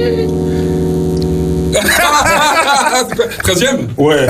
13e? Ouais.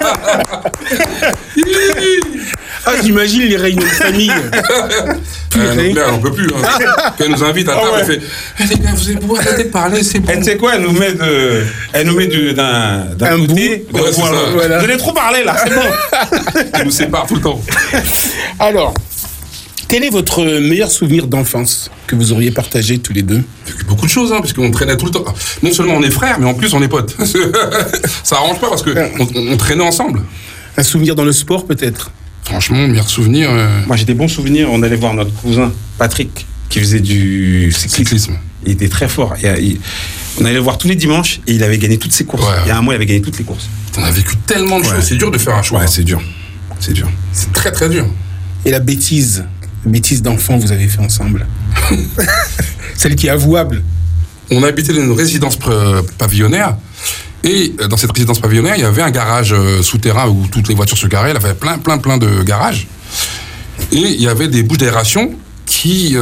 J'imagine les réunions de famille. Notre mère, on peut plus. Hein. Quand elle nous invite à table, elle fait les gars, vous allez pouvoir arrêter de parler, c'est bon. Tu sais quoi, elle nous met d'un côté, bout. Ouais, voilà. Vous allez trop parler là, c'est bon. Elle nous sépare tout le temps. Alors, quel est votre meilleur souvenir d'enfance que vous auriez partagé tous les deux? Beaucoup de choses, hein, parce qu'on traînait tout le temps. Non seulement on est frères, mais en plus on est potes. Ça arrange pas parce qu'on traînait ensemble. Un souvenir dans le sport, peut-être? Franchement, meilleur souvenir. Moi, j'ai des bons souvenirs. On allait voir notre cousin Patrick qui faisait du cyclisme. Il était très fort. On allait le voir tous les dimanches et il avait gagné toutes ses courses. Il y a un mois, il avait gagné toutes les courses. On a vécu tellement de choses. C'est dur de faire un choix. Ouais, c'est dur. C'est dur. C'est très très dur. Et la bêtise d'enfant vous avez fait ensemble? Celle qui est avouable. On habitait dans une résidence pavillonnaire. Et dans cette résidence pavillonnaire, il y avait un garage souterrain où toutes les voitures se garaient. Il y avait plein de garages. Et il y avait des bouches d'aération qui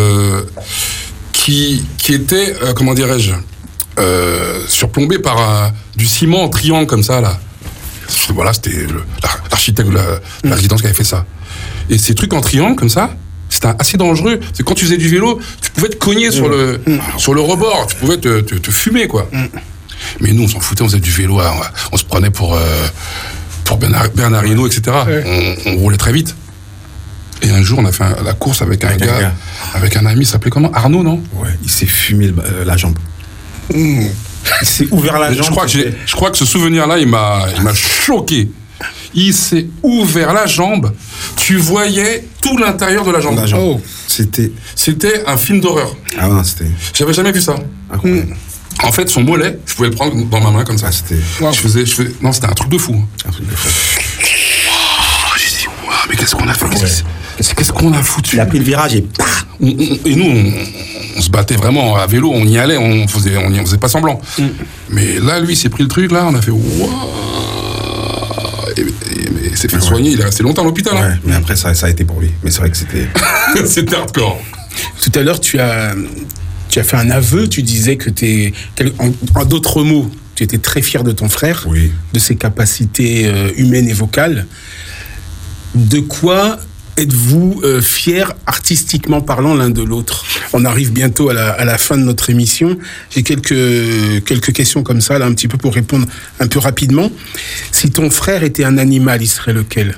étaient, comment dirais-je, surplombées par du ciment en triangle comme ça, là. Voilà, c'était l'architecte de la résidence qui avait fait ça. Et ces trucs en triangle comme ça, c'était assez dangereux. C'est quand tu faisais du vélo, tu pouvais te cogner sur le rebord. Tu pouvais te fumer, quoi. Mais nous, on s'en foutait, on faisait du vélo, on se prenait pour Bernard Hinault, etc. On roulait très vite. Et un jour, on a fait la course avec un gars, avec un ami, il s'appelait comment? Arnaud, non? Ouais, il s'est fumé la jambe. Il s'est ouvert la jambe. Je crois que ce souvenir-là, il m'a choqué. Il s'est ouvert la jambe. Tu voyais tout l'intérieur de la jambe. Oh. C'était un film d'horreur. Ah non, c'était... J'avais jamais vu ça. En fait, son mollet, je pouvais le prendre dans ma main comme ça. Wow. Non, c'était un truc de fou. Un truc de fou. J'ai dit, mais qu'est-ce qu'on a fait? Qu'est-ce qu'on a foutu? Il a pris le virage et... Et nous, on se battait vraiment à vélo, on y allait, on faisait pas semblant. Mais là, lui, il s'est pris le truc, là, on a fait, waouh. Mais il s'est fait soigner, il est resté longtemps à l'hôpital. Ouais, mais après, ça a été pour lui. Mais c'est vrai que c'était... C'était hardcore. Tout à l'heure, tu as fait un aveu, tu disais que en d'autres mots, tu étais très fier de ton frère, oui, de ses capacités humaines et vocales. De quoi êtes-vous fiers, artistiquement parlant, l'un de l'autre? On arrive bientôt à la fin de notre émission. J'ai quelques questions comme ça, là, un petit peu pour répondre un peu rapidement. Si ton frère était un animal, il serait lequel?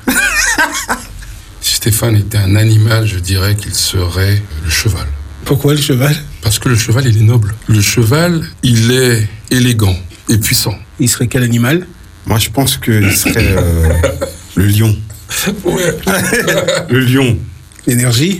Si Stéphane était un animal, je dirais qu'il serait le cheval. Pourquoi le cheval? Parce que le cheval, il est noble. Le cheval, il est élégant et puissant. Il serait quel animal? Moi, je pense qu'il serait le lion. Ouais. Le lion. L'énergie,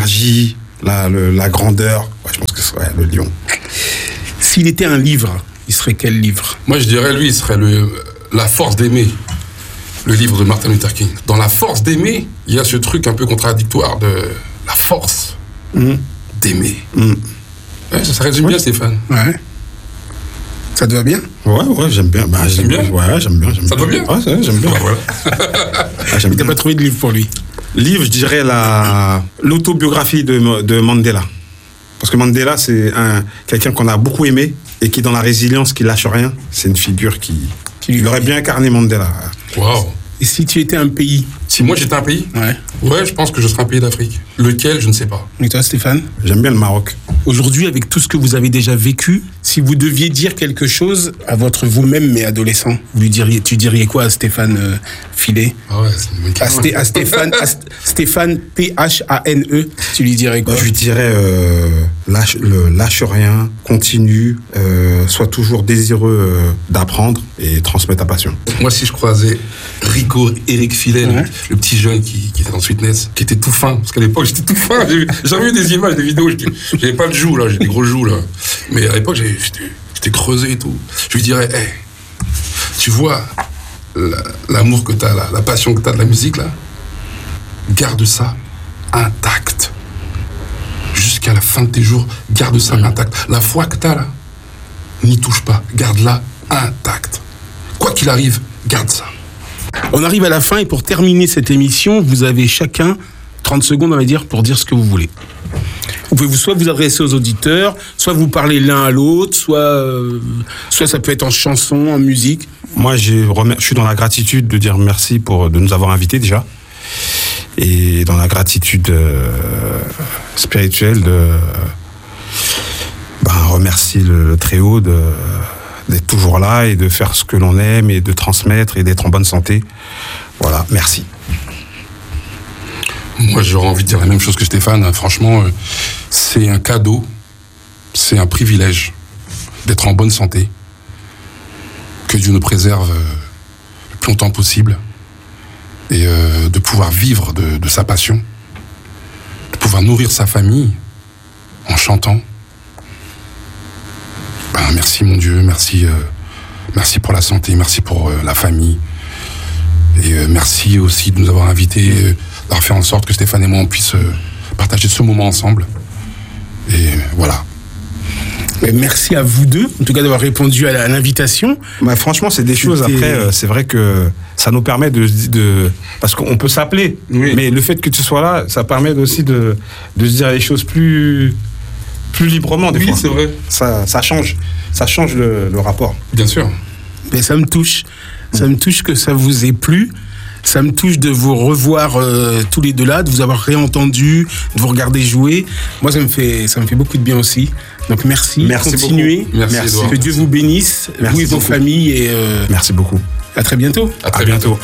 la grandeur. Ouais, je pense que ce serait le lion. S'il était un livre, il serait quel livre? Moi, je dirais, lui, il serait La force d'aimer. Le livre de Martin Luther King. Dans La force d'aimer, il y a ce truc un peu contradictoire de la force d'aimer. Ouais, ça résume bien, Stéphane. Ouais. Ça te va bien? Ouais, j'aime bien. J'aime bien. Ouais, j'aime bien. Ça te va bien? Ouais, j'aime bien. Voilà. Mais t'as pas trouvé de livre pour lui? Livre, je dirais l'autobiographie de Mandela. Parce que Mandela, c'est quelqu'un qu'on a beaucoup aimé et qui, dans la résilience, qui lâche rien. C'est une figure qui aurait bien incarné Mandela. Waouh. Et si tu étais un pays? Si moi j'étais un pays? Ouais, je pense que je serais un pays d'Afrique. Lequel, je ne sais pas. Et toi, Stéphane? J'aime bien le Maroc. Aujourd'hui, avec tout ce que vous avez déjà vécu, si vous deviez dire quelque chose à votre vous-même, mais adolescent, tu diriez quoi à Stéphane Filet? Ah ouais, c'est une bonne question. À Stéphane Phane, tu lui dirais quoi? Je lui dirais lâche rien, continue, sois toujours désireux d'apprendre et transmets ta passion. Moi, si je croisais Eric Filet, le petit jeune qui était dans Sweetness, qui était tout fin, parce qu'à l'époque j'étais tout fin, j'avais vu des images, des vidéos, j'avais pas de joues là, j'ai des gros joues là, mais à l'époque j'étais creusé et tout. Je lui dirais, hey, tu vois l'amour que t'as là, la passion que t'as de la musique là, garde ça intact jusqu'à la fin de tes jours, garde ça intact. La foi que t'as là, n'y touche pas, garde-la intacte. Quoi qu'il arrive, garde ça. On arrive à la fin et pour terminer cette émission, vous avez chacun 30 secondes, on va dire, pour dire ce que vous voulez. Vous pouvez soit vous adresser aux auditeurs, soit vous parler l'un à l'autre, soit ça peut être en chanson, en musique. Moi, je suis dans la gratitude de dire merci de nous avoir invités déjà. Et dans la gratitude spirituelle de remercier le Très-Haut d'être toujours là et de faire ce que l'on aime et de transmettre et d'être en bonne santé. Voilà, merci. Moi, j'aurais envie de dire la même chose que Stéphane. Franchement, c'est un cadeau, c'est un privilège d'être en bonne santé. Que Dieu nous préserve le plus longtemps possible et de pouvoir vivre de sa passion, de pouvoir nourrir sa famille en chantant. Merci mon Dieu, merci pour la santé, merci pour la famille et merci aussi de nous avoir invités, d'avoir fait en sorte que Stéphane et moi on puisse partager ce moment ensemble. Et voilà. Merci à vous deux, en tout cas d'avoir répondu à l'invitation. Franchement, c'est des choses, après, c'est vrai que ça nous permet parce qu'on peut s'appeler, oui. Mais le fait que tu sois là, ça permet aussi de se dire les choses plus librement des fois. Oui, c'est vrai. Ça change le rapport. Bien sûr. Mais ça me touche. Ça me touche que ça vous ait plu. Ça me touche de vous revoir tous les deux là, de vous avoir réentendu, de vous regarder jouer. Moi, ça me fait beaucoup de bien aussi. Donc merci. Continuez. Merci. Que Dieu vous bénisse, vous et vos familles. Et merci beaucoup. À très bientôt. À très bientôt.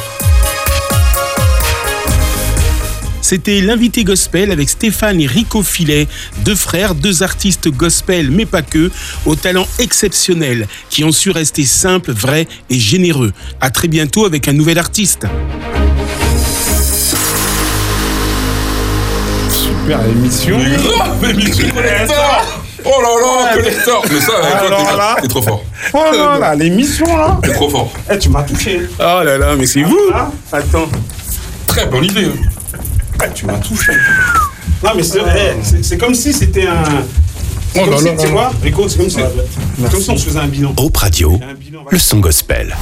C'était l'invité gospel avec Stéphane et Rico Filet, deux frères, deux artistes gospel, mais pas que, aux talents exceptionnels, qui ont su rester simples, vrais et généreux. À très bientôt avec un nouvel artiste. Super émission. Émission Collector. Oh là là, Collector. Mais ça, t'es trop fort. Oh là là, l'émission là. T'es trop fort. Tu m'as touché. Oh là là, mais c'est vous. Attends. Très bonne idée. Tu m'as touché. Non, mais c'est comme si c'était un. Oh là là. Tu vois, Rico, c'est comme si on se faisait un bilan. Hope Radio, le son gospel.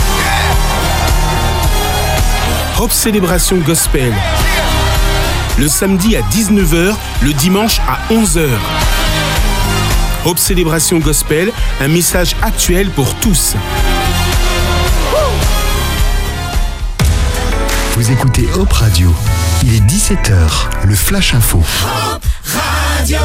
Hope Célébration Gospel. Le samedi à 19h, le dimanche à 11h. Hope Célébration Gospel, un message actuel pour tous. Vous écoutez Hope Radio. Il est 17h, le Flash Info. Hope Radio.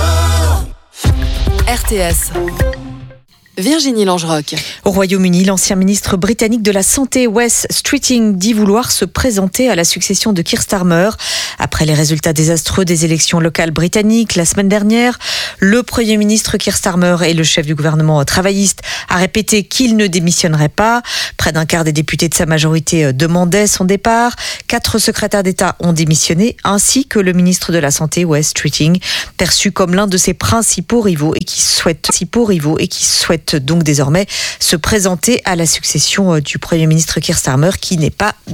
RTS. Virginie Langerock. Au Royaume-Uni, l'ancien ministre britannique de la Santé, Wes Streeting, dit vouloir se présenter à la succession de Keir Starmer. Après les résultats désastreux des élections locales britanniques la semaine dernière, le Premier ministre Keir Starmer et le chef du gouvernement travailliste a répété qu'il ne démissionnerait pas. Près d'un quart des députés de sa majorité demandaient son départ. 4 secrétaires d'État ont démissionné, ainsi que le ministre de la Santé, Wes Streeting, perçu comme l'un de ses principaux rivaux et qui souhaite donc désormais se présenter à la succession du Premier ministre Keir Starmer, qui n'est pas